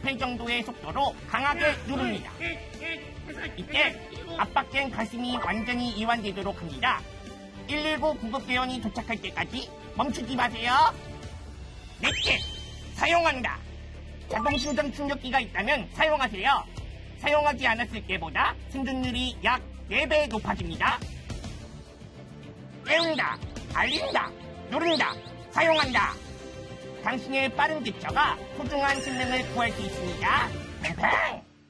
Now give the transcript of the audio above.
100회 정도의 속도로 강하게 누릅니다. 이때 압박된 가슴이 완전히 이완되도록 합니다. 119 구급대원이 도착할 때까지 멈추지 마세요. 넷째, 사용한다. 자동심장 충격기가 있다면 사용하세요. 사용하지 않았을 때보다 생존율이 약 4배 높아집니다. 깨운다, 알린다, 누른다, 사용한다. 당신의 빠른 대처가 소중한 생명을 구할 수 있습니다. 팽팽!